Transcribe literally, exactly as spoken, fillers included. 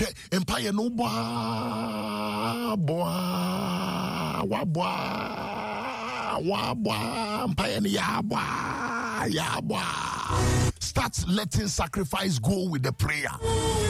empire no boa boa wa boa wa boa empire ya boa ya boa. Start letting sacrifice go with the prayer.